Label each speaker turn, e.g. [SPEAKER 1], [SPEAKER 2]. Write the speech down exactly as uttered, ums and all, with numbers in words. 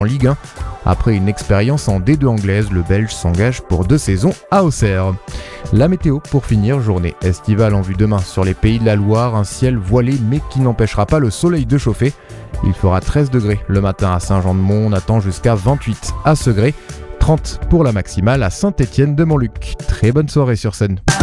[SPEAKER 1] en Ligue un. Après une expérience en D deux anglaise, le Belge s'engage pour deux saisons à Auxerre. La météo pour finir, journée estivale en vue demain sur les Pays de la Loire, un ciel voilé mais qui n'empêchera pas le soleil de chauffer. Il fera treize degrés le matin à Saint-Jean-de-Mont, on attend jusqu'à vingt-huit à Segré, trente pour la maximale à Saint-Étienne-de-Montluc. Très bonne soirée sur scène.